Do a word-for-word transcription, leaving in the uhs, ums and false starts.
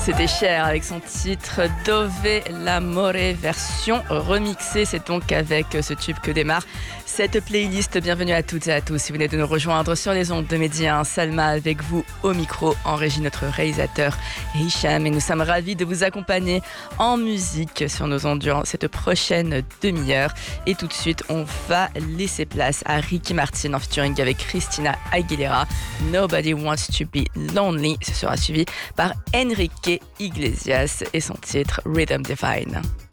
C'était Cher avec son titre Dove l'amore version remixée. C'est donc avec ce tube que démarre cette playlist. Bienvenue à toutes et à tous. Si vous venez de nous rejoindre sur les ondes de Média, Salma avec vous au micro, en régie notre réalisateur Hicham. Et nous sommes ravis de vous accompagner en musique sur nos ondes durant cette prochaine demi-heure. Et tout de suite, on va laisser place à Ricky Martin en featuring avec Christina Aguilera. Nobody Wants to Be Lonely. Ce sera suivi par Enrique Iglesias et son titre Rhythm Divine.